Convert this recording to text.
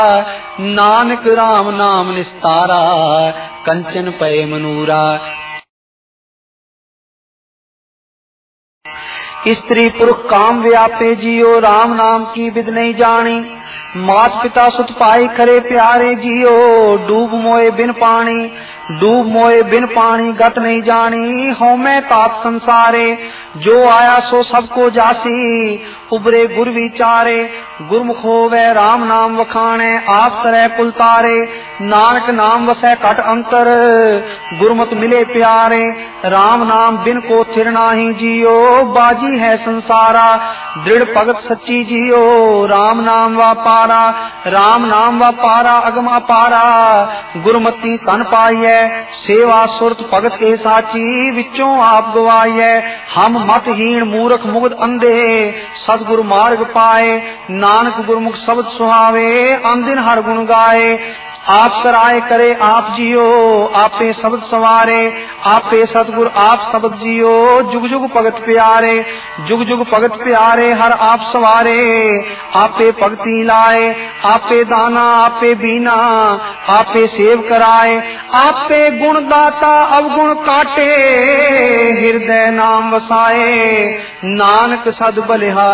नानक राम नाम निस्तारा कंचन पए मनूरा। स्त्री पुरुष काम व्यापे जियो राम नाम की विद नहीं जानी। मात पिता सुत पाई करे प्यारे जियो डूब मोए बिन पानी। डूब मोए बिन पानी गत नहीं जानी हो मैं तात संसारे। जो आया सो सबको जासी उबरे गुर विचारे। गुरमुख होवे राम नाम वखाणे आप तरह कुल तारे। नानक नाम वसै कट अंतर गुरमत मिले प्यारे। राम नाम बिन को थिर नाही जियो बाजी है संसारा। दृढ़ भगत सच्ची जियो राम नाम वा पारा। राम नाम वा पारा अगम अपारा गुरमती तन पाइय। सेवा सुरत भगत के साची विचों आप गवाइय। हम मतहीन मूर्ख मुग्ध अंधे सतगुरु मार्ग पाए। नानक गुरमुख शब्द सुहावे अंदिन हर गुण गाए। आप कराए करे आप जियो आपे शब्द सवारे। आपे सतगुर आप शब्द जियो जुग जुग भगत प्यारे। जुग जुग भगत प्यारे हर आप सवारे। आपे भक्ति लाए आपे दाना आपे बीना आपे सेव कराए। आपे गुण दाता अवगुण काटे हृदय नाम वसाए। नानक सद बलिहार